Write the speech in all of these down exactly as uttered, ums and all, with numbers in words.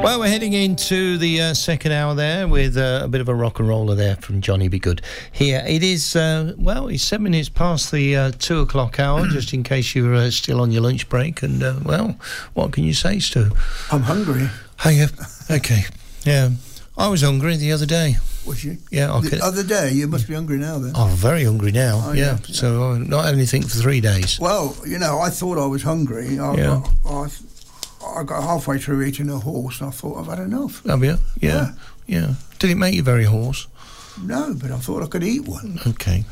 Well, we're heading into the uh, second hour there with uh, a bit of a rock and roller there from Johnny B. Good. Here it is, uh, well, it's seven minutes past the uh, two o'clock hour, just in case you're uh, still on your lunch break. And, uh, well, what can you say, Stu? I'm hungry. Hey, uh, okay. Yeah. I was hungry the other day. Was you? Yeah. I the could... other day? You must be hungry now, then. Oh, very hungry now, oh, yeah. yeah. So uh, not had anything for three days. Well, you know, I thought I was hungry. I, yeah. I, I, I got halfway through eating a horse and I thought I've had enough. Have you? Yeah. Yeah. yeah. Did it make you very hoarse? No, but I thought I could eat one. Okay.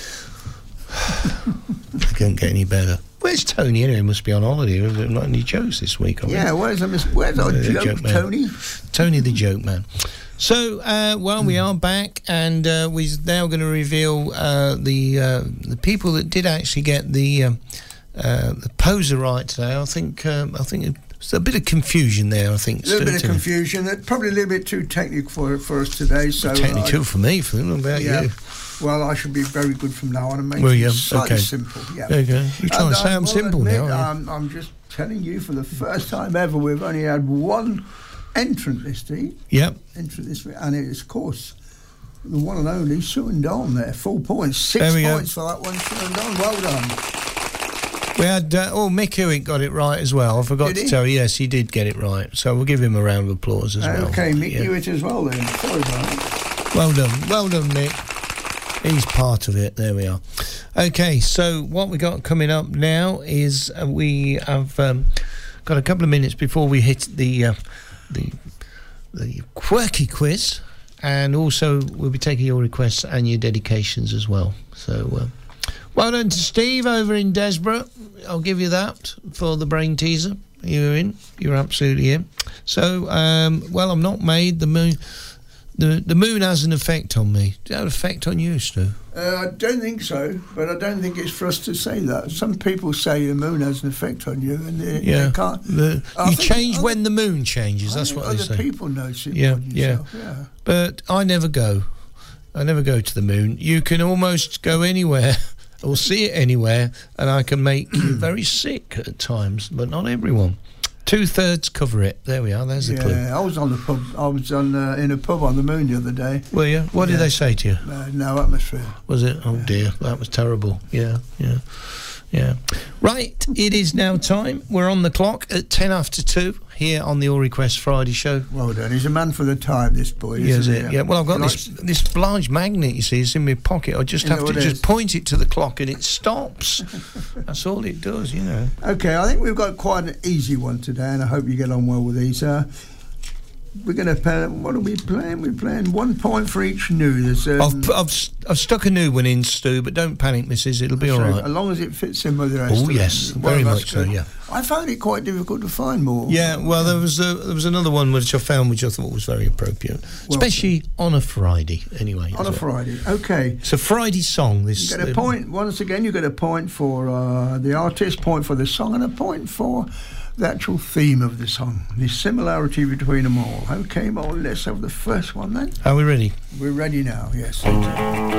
It can't get any better. Where's Tony anyway? He must be on holiday. There's not any jokes this week. Yeah, where's, miss, where's our uh, joke, joke Tony? Tony the joke man. So, uh, well, we are back, and uh, we're now going to reveal uh, the uh, the people that did actually get the uh, uh, the poser right today. I think um, I think there's a bit of confusion there. I think a little bit of confusion. It? Probably a little bit too technical for for us today. So technical uh, for me. For what about yeah. you? Well, I should be very good from now on and make well, it yeah. slightly okay. simple. Yeah. Okay. You're trying and, to say uh, I'm well, simple admit, now. I'm, I'm just telling you, for the first time ever, we've only had one entrant this week. Yep. Entrant this week, and it is, of course, the one and only Sue and Don there. Full points, six points go. for that one, Sue and Don. Well done. We had, uh, oh, Mick Hewitt got it right as well. I forgot did to he? tell you. Yes, he did get it right. So we'll give him a round of applause as uh, well. Okay, Mick yeah. Hewitt as well then. Sorry about it. Well done. Well done, Mick. He's part of it. There we are. Okay, so what we got coming up now is uh, we have um, got a couple of minutes before we hit the uh, the the quirky quiz, and also we'll be taking your requests and your dedications as well. So uh, well done to Steve over in Desborough. I'll give you that for the brain teaser. You're in. You're absolutely in. So, um, well, I'm not made. The moon... The the moon has an effect on me. Does it have an effect on you, Stu? Uh, I don't think so, but I don't think it's for us to say that. Some people say the moon has an effect on you, and they, yeah. they can't. The, you change other, when the moon changes. That's what they say. Other people notice it. Yeah, yeah, yeah. But I never go. I never go to the moon. You can almost go anywhere or see it anywhere, and I can make you very sick at times, but not everyone. Two thirds cover it. There we are. There's the yeah, clue. Yeah, I was on the pub. I was on uh, in a pub on the moon the other day. Were you? What yeah. did they say to you? Uh, no atmosphere. Was it? Oh yeah. dear, that was terrible. Yeah, yeah, yeah. Right, it is now time. We're on the clock at ten after two here on the All Request Friday show. Well done. He's a man for the time, this boy. Yeah, is it? Yeah. yeah. Well, I've got he this likes... this large magnet. You see, it's in my pocket. I just you have to just is? point it to the clock and it stops. That's all it does, you know. Okay, I think we've got quite an easy one today, and I hope you get on well with these. Uh, we're going to play. What are we playing? We're playing one point for each new. There's, um, I've, I've I've stuck a new one in, Stu, but don't panic, missus. It'll be all right. As long as it fits in with the rest. Oh yes, very much so. Yeah. I found it quite difficult to find more. Yeah, well, there was a, there was another one which I found which I thought was very appropriate, well, especially on a Friday. Anyway, on a Friday, okay. It's a Friday song. This you get a point once again. You get a point for uh, the artist, point for the song, and a point for the actual theme of the song. The similarity between them all. Okay, well, let's have the first one then. Are we ready? We're ready now. Yes.